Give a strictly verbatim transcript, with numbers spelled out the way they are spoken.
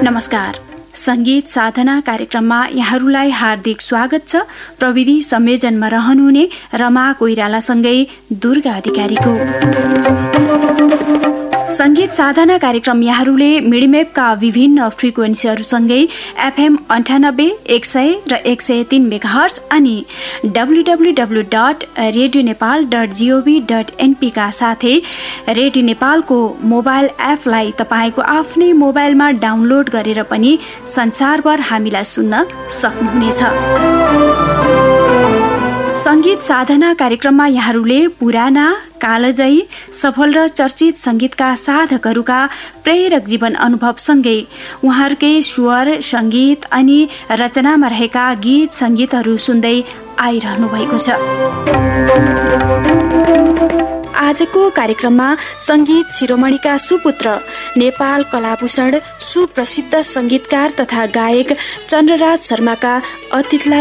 नमस्कार। संगीत साधना कार्यक्रममा यहाँहरूलाई हार्दिक स्वागत छ। प्रविधि संयोजनमा रहनुहुने रमा कोइरालासँगै दुर्गा अधिकारीको। संगीत साधना कार्यक्रम यहाँहरूले मिडिमेपका विभिन्न फ्रिक्वेन्सीहरूसँगै एफएम अन्ठानब्बे एक सय र एक सय तीन मेगाहर्ज अनि W W W dot radio Nepal dot gov dot NP का साथै रेडियो नेपालको मोबाइल एपलाई तपाईँको आफ्नै मोबाइलमा डाउनलोड गरेर पनि संसारभर हामीलाई सुन्न सक्नुहुनेछ। संगीत साधना कार्यक्रममा यहाँहरूले पुराना, कालजयी, सफल र चर्चित संगीतका साधकहरूका प्रेरक जीवन अनुभवसँगै उहाँहरूकै स्वर, संगीत अनि रचनामा रहेका गीत संगीतहरू सुन्दै आइरहनु भएको छ। आजको कार्यक्रममा संगीत शिरोमणिका सुपुत्र नेपाल कलाभूषण सुप्रसिद्ध संगीतकार तथा गायक चन्द्रराज शर्माका अतिथिलाई